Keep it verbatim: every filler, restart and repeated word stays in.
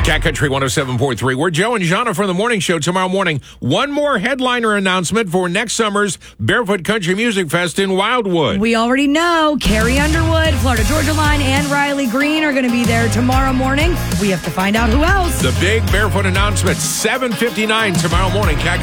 Cat Country one oh seven point three. We're Joe and Jana from the morning show tomorrow morning. One more headliner announcement for next summer's Barefoot Country Music Fest in Wildwood. We already know Carrie Underwood, Florida Georgia Line, and Riley Green are going to be there tomorrow morning. We have to find out who else. The big Barefoot announcement, seven fifty-nine tomorrow morning. Cat